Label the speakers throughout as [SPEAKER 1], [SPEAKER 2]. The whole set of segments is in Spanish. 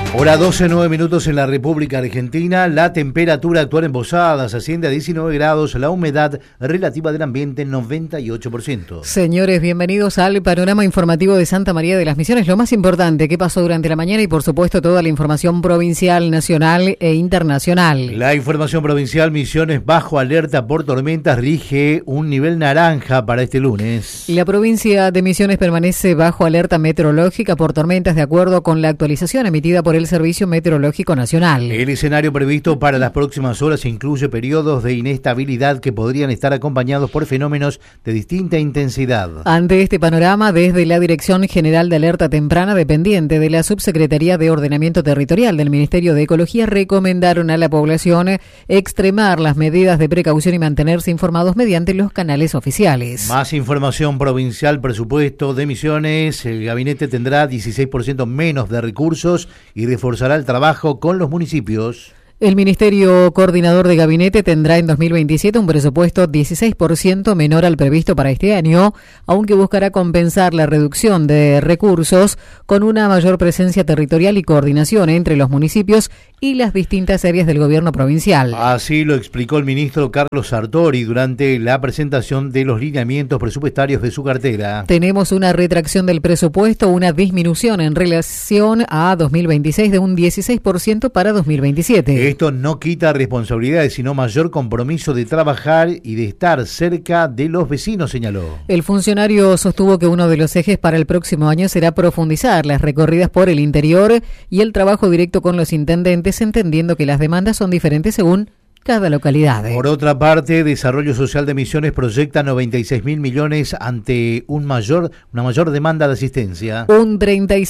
[SPEAKER 1] Hora 12, 9 minutos en la República Argentina. La temperatura actual en Posadas asciende a 19 grados. La humedad relativa del ambiente 98%.
[SPEAKER 2] Señores, bienvenidos al panorama informativo de Santa María de las Misiones. Lo más importante que pasó durante la mañana y por supuesto toda la información provincial, nacional e internacional.
[SPEAKER 1] La información provincial: Misiones bajo alerta por tormentas, rige un nivel naranja para este lunes.
[SPEAKER 2] La provincia de Misiones permanece bajo alerta meteorológica por tormentas de acuerdo con la actualización emitida por el Servicio Meteorológico Nacional.
[SPEAKER 1] El escenario previsto para las próximas horas incluye periodos de inestabilidad que podrían estar acompañados por fenómenos de distinta intensidad.
[SPEAKER 2] Ante este panorama, desde la Dirección General de Alerta Temprana, dependiente de la Subsecretaría de Ordenamiento Territorial del Ministerio de Ecología, recomendaron a la población extremar las medidas de precaución y mantenerse informados mediante los canales oficiales.
[SPEAKER 1] Más información provincial: presupuesto de Misiones. El gabinete tendrá 16% menos de recursos y reforzará el trabajo con los municipios.
[SPEAKER 2] El Ministerio Coordinador de Gabinete tendrá en 2027 un presupuesto 16% menor al previsto para este año, aunque buscará compensar la reducción de recursos con una mayor presencia territorial y coordinación entre los municipios y las distintas áreas del gobierno provincial.
[SPEAKER 1] Así lo explicó el ministro Carlos Sartori durante la presentación de los lineamientos presupuestarios de su cartera.
[SPEAKER 2] Tenemos una retracción del presupuesto, una disminución en relación a 2026 de un 16% para 2027.
[SPEAKER 1] Esto no quita responsabilidades, sino mayor compromiso de trabajar y de estar cerca de los vecinos, señaló.
[SPEAKER 2] El funcionario sostuvo que uno de los ejes para el próximo año será profundizar las recorridas por el interior y el trabajo directo con los intendentes, entendiendo que las demandas son diferentes según cada localidad.
[SPEAKER 1] Por otra parte, Desarrollo Social de Misiones proyecta 96.000 millones ante una mayor demanda de asistencia.
[SPEAKER 2] Un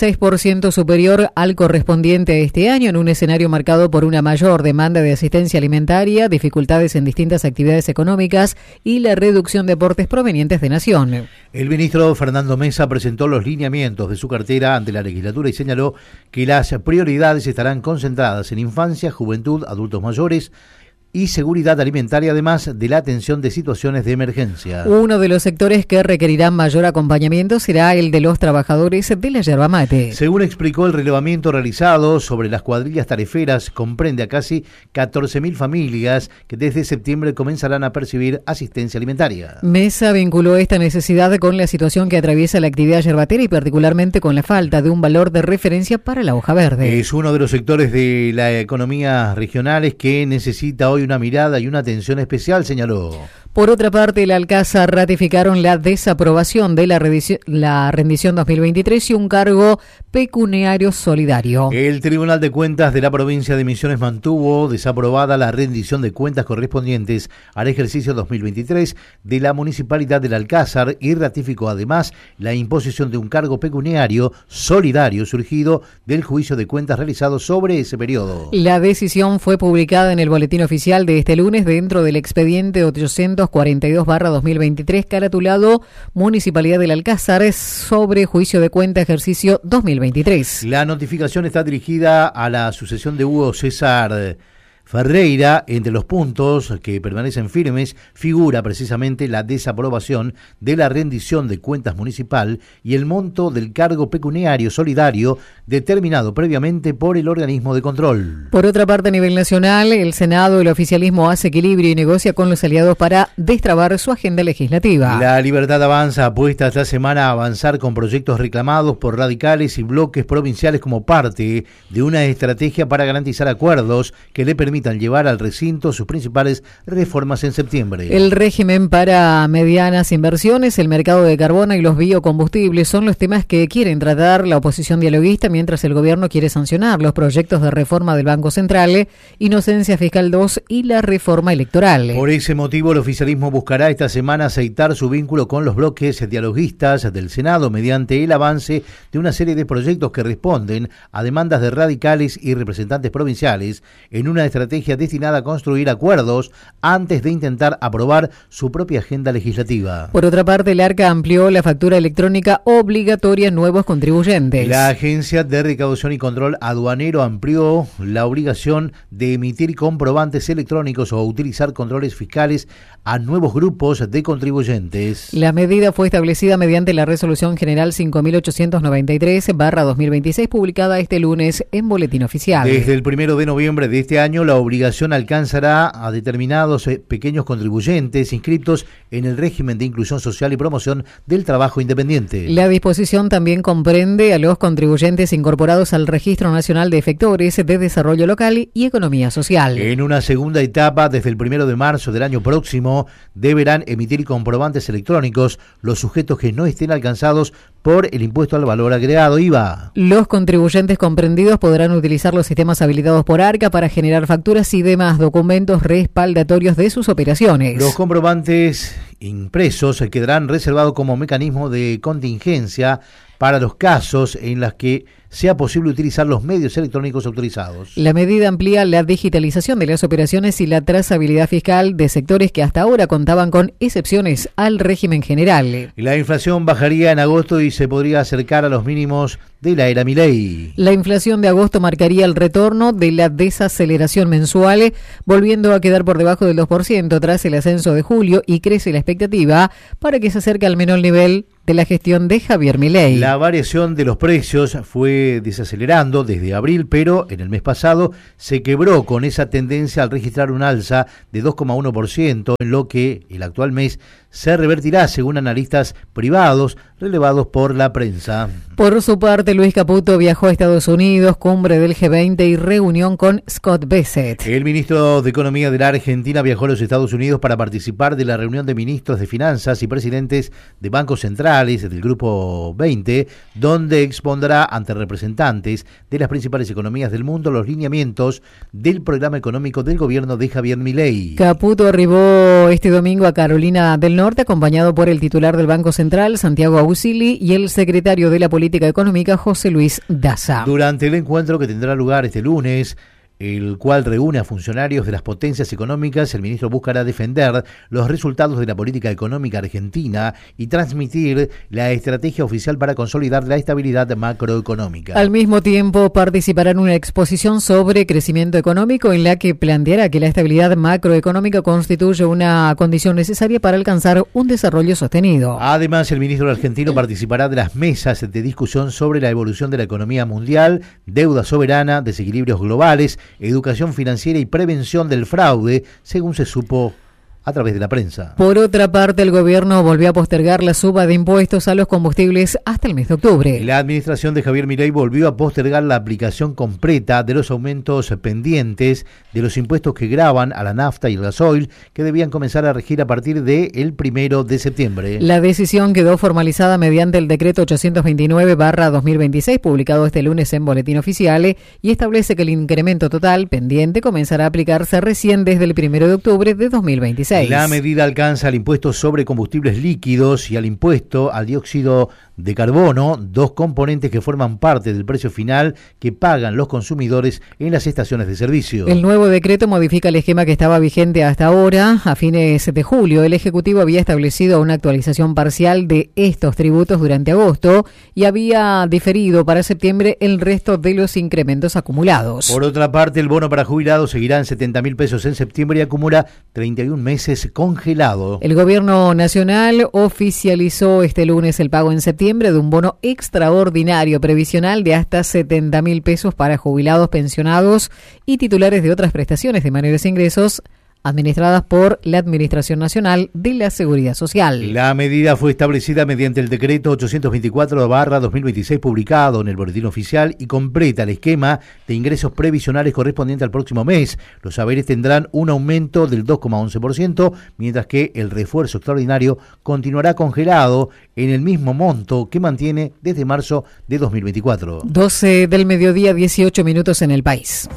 [SPEAKER 2] 36% superior al correspondiente a este año, en un escenario marcado por una mayor demanda de asistencia alimentaria, dificultades en distintas actividades económicas y la reducción de aportes provenientes de Nación.
[SPEAKER 1] El ministro Fernando Mesa presentó los lineamientos de su cartera ante la legislatura y señaló que las prioridades estarán concentradas en infancia, juventud, adultos mayores y seguridad alimentaria, además de la atención de situaciones de emergencia.
[SPEAKER 2] Uno de los sectores que requerirán mayor acompañamiento será el de los trabajadores de la yerba mate.
[SPEAKER 1] Según explicó, el relevamiento realizado sobre las cuadrillas tariferas comprende a casi 14.000 familias que desde septiembre comenzarán a percibir asistencia alimentaria.
[SPEAKER 2] Mesa vinculó esta necesidad con la situación que atraviesa la actividad yerbatera y particularmente con la falta de un valor de referencia para la hoja verde.
[SPEAKER 1] Es uno de los sectores de la economía regionales que necesita hoy una mirada y una atención especial, señaló.
[SPEAKER 2] Por otra parte, el Alcázar ratificaron la desaprobación de la rendición 2023 y un cargo pecuniario solidario.
[SPEAKER 1] El Tribunal de Cuentas de la provincia de Misiones mantuvo desaprobada la rendición de cuentas correspondientes al ejercicio 2023 de la Municipalidad del Alcázar y ratificó además la imposición de un cargo pecuniario solidario surgido del juicio de cuentas realizado sobre ese periodo.
[SPEAKER 2] La decisión fue publicada en el boletín oficial de este lunes dentro del expediente 842/2023 caratulado Municipalidad del Alcázar sobre juicio de cuenta ejercicio 2023.
[SPEAKER 1] La notificación está dirigida a la sucesión de Hugo César Ferreira. Entre los puntos que permanecen firmes figura precisamente la desaprobación de la rendición de cuentas municipal y el monto del cargo pecuniario solidario determinado previamente por el organismo de control.
[SPEAKER 2] Por otra parte, a nivel nacional, el Senado, el oficialismo hace equilibrio y negocia con los aliados para destrabar su agenda legislativa.
[SPEAKER 1] La Libertad Avanza apuesta esta semana a avanzar con proyectos reclamados por radicales y bloques provinciales como parte de una estrategia para garantizar acuerdos que le permitan llevar al recinto sus principales reformas en septiembre.
[SPEAKER 2] El régimen para medianas inversiones, el mercado de carbono y los biocombustibles son los temas que quieren tratar la oposición dialoguista, mientras el gobierno quiere sancionar los proyectos de reforma del Banco Central, Inocencia Fiscal 2 y la reforma electoral.
[SPEAKER 1] Por ese motivo, el oficialismo buscará esta semana aceitar su vínculo con los bloques dialoguistas del Senado mediante el avance de una serie de proyectos que responden a demandas de radicales y representantes provinciales en una estrategia destinada a construir acuerdos antes de intentar aprobar su propia agenda legislativa.
[SPEAKER 2] Por otra parte, el ARCA amplió la factura electrónica obligatoria a nuevos contribuyentes.
[SPEAKER 1] La Agencia de Recaudación y Control Aduanero amplió la obligación de emitir comprovantes electrónicos o utilizar controles fiscales a nuevos grupos de contribuyentes.
[SPEAKER 2] La medida fue establecida mediante la Resolución General 5893/2026, publicada este lunes en Boletín Oficial.
[SPEAKER 1] Desde el 1 de noviembre de este año, la obligación alcanzará a determinados pequeños contribuyentes inscritos en el régimen de inclusión social y promoción del trabajo independiente.
[SPEAKER 2] La disposición también comprende a los contribuyentes incorporados al Registro Nacional de Efectores de Desarrollo Local y Economía Social.
[SPEAKER 1] En una segunda etapa, desde el 1 de marzo del año próximo, deberán emitir comprobantes electrónicos los sujetos que no estén alcanzados por el impuesto al valor agregado, IVA.
[SPEAKER 2] Los contribuyentes comprendidos podrán utilizar los sistemas habilitados por ARCA para generar facturas y demás documentos respaldatorios de sus operaciones.
[SPEAKER 1] Los comprobantes impresos quedarán reservados como mecanismo de contingencia para los casos en los que sea posible utilizar los medios electrónicos autorizados.
[SPEAKER 2] La medida amplía la digitalización de las operaciones y la trazabilidad fiscal de sectores que hasta ahora contaban con excepciones al régimen general.
[SPEAKER 1] La inflación bajaría en agosto y se podría acercar a los mínimos de la era Milei.
[SPEAKER 2] La inflación de agosto marcaría el retorno de la desaceleración mensual, volviendo a quedar por debajo del 2% tras el ascenso de julio, y crece la expectativa para que se acerque al menor nivel de la gestión de Javier Milei.
[SPEAKER 1] La variación de los precios fue desacelerando desde abril, pero en el mes pasado se quebró con esa tendencia al registrar un alza de 2,1%, en lo que el actual mes se revertirá, según analistas privados relevados por la prensa.
[SPEAKER 2] Por su parte, Luis Caputo viajó a Estados Unidos, cumbre del G20 y reunión con Scott Bessent.
[SPEAKER 1] El ministro de Economía de la Argentina viajó a los Estados Unidos para participar de la reunión de ministros de Finanzas y presidentes de bancos centrales del Grupo 20, donde expondrá ante representantes de las principales economías del mundo los lineamientos del programa económico del gobierno de Javier Milei.
[SPEAKER 2] Caputo arribó este domingo a Carolina del Norte, acompañado por el titular del Banco Central, Santiago Ausili, y el secretario de la Política Económica, José Luis Daza.
[SPEAKER 1] Durante el encuentro que tendrá lugar este lunes, el cual reúne a funcionarios de las potencias económicas, el ministro buscará defender los resultados de la política económica argentina y transmitir la estrategia oficial para consolidar la estabilidad macroeconómica.
[SPEAKER 2] Al mismo tiempo, participará en una exposición sobre crecimiento económico en la que planteará que la estabilidad macroeconómica constituye una condición necesaria para alcanzar un desarrollo sostenido.
[SPEAKER 1] Además, el ministro argentino participará de las mesas de discusión sobre la evolución de la economía mundial, deuda soberana, desequilibrios globales, educación financiera y prevención del fraude, según se supo a través de la prensa.
[SPEAKER 2] Por otra parte, el gobierno volvió a postergar la suba de impuestos a los combustibles hasta el mes de octubre.
[SPEAKER 1] La administración de Javier Milei volvió a postergar la aplicación completa de los aumentos pendientes de los impuestos que gravan a la nafta y el gasoil, que debían comenzar a regir a partir del 1 de septiembre.
[SPEAKER 2] La decisión quedó formalizada mediante el decreto 829/2026, publicado este lunes en Boletín Oficial, y establece que el incremento total pendiente comenzará a aplicarse recién desde el 1 de octubre de 2026.
[SPEAKER 1] La medida alcanza al impuesto sobre combustibles líquidos y al impuesto al dióxido de carbono, dos componentes que forman parte del precio final que pagan los consumidores en las estaciones de servicio.
[SPEAKER 2] El nuevo decreto modifica el esquema que estaba vigente hasta ahora. A fines de julio, el Ejecutivo había establecido una actualización parcial de estos tributos durante agosto y había diferido para septiembre el resto de los incrementos acumulados.
[SPEAKER 1] Por otra parte, el bono para jubilados seguirá en 70.000 pesos en septiembre y acumula 31 meses congelado.
[SPEAKER 2] El gobierno nacional oficializó este lunes el pago en septiembre de un bono extraordinario previsional de hasta 70.000 pesos para jubilados, pensionados y titulares de otras prestaciones de mayores ingresos administradas por la Administración Nacional de la Seguridad Social.
[SPEAKER 1] La medida fue establecida mediante el decreto 824/2026 publicado en el Boletín Oficial y completa el esquema de ingresos previsionales correspondiente al próximo mes. Los saberes tendrán un aumento del 2,11%, mientras que el refuerzo extraordinario continuará congelado en el mismo monto que mantiene desde marzo de 2024.
[SPEAKER 2] 12 del mediodía, 18 minutos en el país.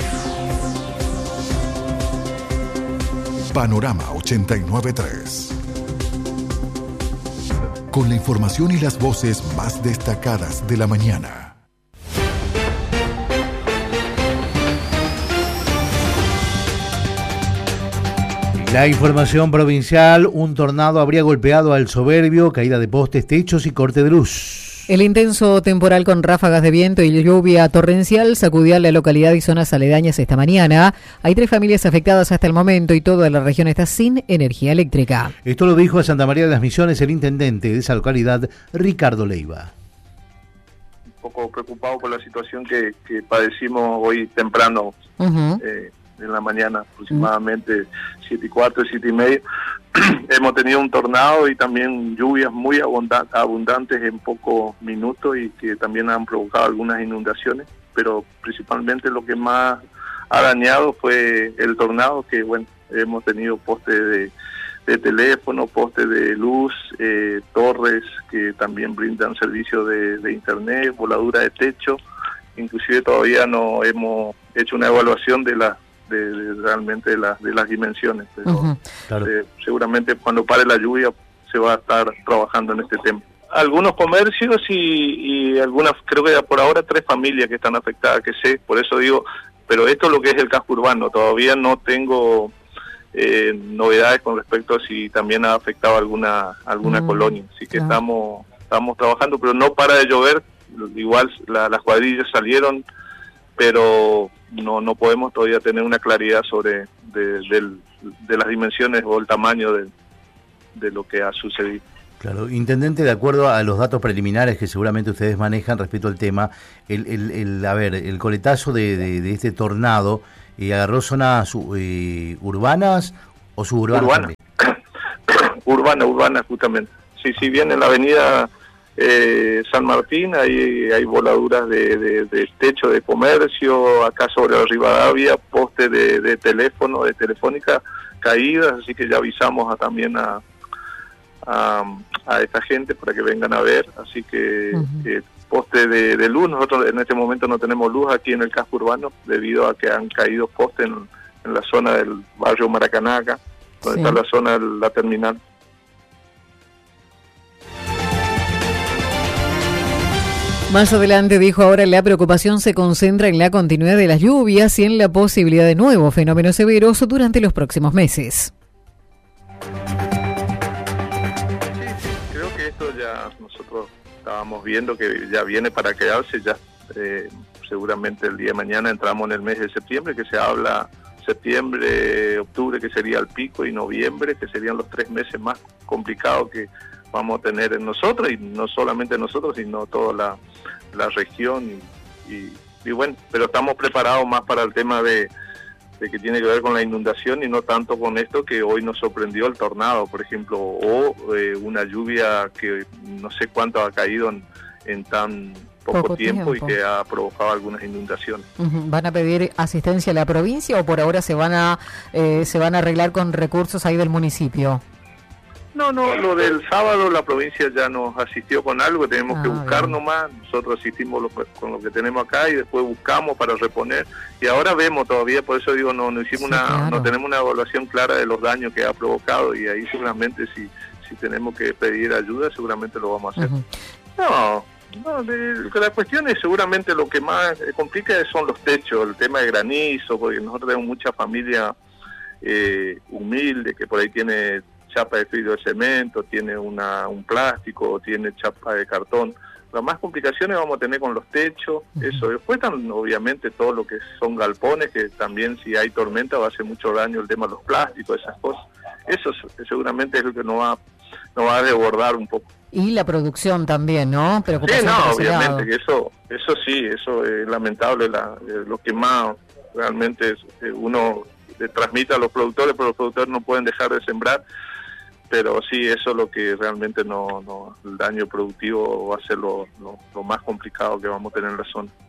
[SPEAKER 3] Panorama 89.3. Con la información y las voces más destacadas de la mañana.
[SPEAKER 1] La información provincial: un tornado habría golpeado al Soberbio, caída de postes, techos y corte de luz.
[SPEAKER 2] El intenso temporal con ráfagas de viento y lluvia torrencial sacudió a la localidad y zonas aledañas esta mañana. Hay 3 familias afectadas hasta el momento y toda la región está sin energía eléctrica.
[SPEAKER 1] Esto lo dijo a Santa María de las Misiones el intendente de esa localidad, Ricardo Leiva.
[SPEAKER 4] Un poco preocupado por la situación que padecimos hoy temprano, en la mañana, aproximadamente 7:15, 7:30. Hemos tenido un tornado y también lluvias muy abundantes en pocos minutos y que también han provocado algunas inundaciones, pero principalmente lo que más ha dañado fue el tornado, que bueno, hemos tenido postes de teléfono, postes de luz, torres que también brindan servicio de internet, voladura de techo. Inclusive todavía no hemos hecho una evaluación de realmente de las dimensiones, pero
[SPEAKER 1] claro.
[SPEAKER 4] Seguramente cuando pare la lluvia se va a estar trabajando en este tema. Algunos comercios y algunas, creo que por ahora 3 familias que están afectadas, que sé, por eso digo, pero esto es lo que es el casco urbano, todavía no tengo novedades con respecto a si también ha afectado alguna colonia, así que estamos trabajando, pero no para de llover, igual las cuadrillas salieron, pero no podemos todavía tener una claridad sobre de las dimensiones o el tamaño de lo que ha sucedido.
[SPEAKER 1] Claro, intendente, de acuerdo a los datos preliminares que seguramente ustedes manejan respecto al tema, el coletazo de este tornado agarró zonas urbanas o suburbanas.
[SPEAKER 4] Urbana justamente. Sí, bien en la avenida San Martín hay voladuras de techo de comercio, acá sobre la Rivadavia, postes de teléfono, de telefónica caídas, así que ya avisamos también a esta gente para que vengan a ver, así que postes de luz, nosotros en este momento no tenemos luz aquí en el casco urbano debido a que han caído postes en la zona del barrio Maracanaca, donde está la zona de la terminal.
[SPEAKER 2] Más adelante dijo, ahora la preocupación se concentra en la continuidad de las lluvias y en la posibilidad de nuevos fenómenos severos durante los próximos meses.
[SPEAKER 4] Sí, creo que esto ya nosotros estábamos viendo que ya viene para quedarse, ya seguramente el día de mañana entramos en el mes de septiembre, que se habla septiembre, octubre, que sería el pico, y noviembre, que serían los 3 meses más complicados que vamos a tener en nosotros, y no solamente nosotros, sino toda la región, y bueno, pero estamos preparados más para el tema de que tiene que ver con la inundación y no tanto con esto que hoy nos sorprendió, el tornado, por ejemplo, o una lluvia que no sé cuánto ha caído en tan poco tiempo y que ha provocado algunas inundaciones.
[SPEAKER 2] ¿Van a pedir asistencia a la provincia o por ahora se van a arreglar con recursos ahí del municipio?
[SPEAKER 4] No, lo del sábado la provincia ya nos asistió con algo, tenemos que buscar nomás, nosotros asistimos con lo que tenemos acá y después buscamos para reponer, y ahora vemos todavía, por eso digo, no hicimos no tenemos una evaluación clara de los daños que ha provocado, y ahí seguramente si tenemos que pedir ayuda, seguramente lo vamos a hacer. No, la cuestión es seguramente lo que más complica son los techos, el tema de granizo, porque nosotros tenemos mucha familia humilde que por ahí tiene chapa de fibra de cemento, tiene un plástico, tiene chapa de cartón. Las más complicaciones vamos a tener con los techos, eso. Después están obviamente todo lo que son galpones, que también si hay tormenta va a hacer mucho daño el tema de los plásticos, esas cosas. Eso seguramente es lo que nos va a desbordar un poco.
[SPEAKER 2] Y la producción también, ¿no?
[SPEAKER 4] Sí, obviamente, que eso es lamentable, lo que más realmente uno le transmite a los productores, pero los productores no pueden dejar de sembrar, pero sí, eso es lo que realmente el daño productivo va a ser lo más complicado que vamos a tener en la zona.